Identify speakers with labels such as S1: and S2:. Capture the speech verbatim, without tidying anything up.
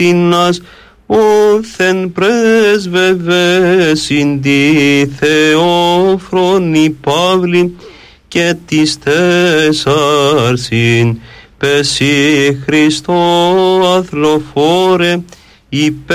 S1: κτίνας, όθεν πρέσβευε συν τη Θεόφρονη Παύλη και της τέσσαρσιν πεσί Χριστό αθλοφόρε υπέ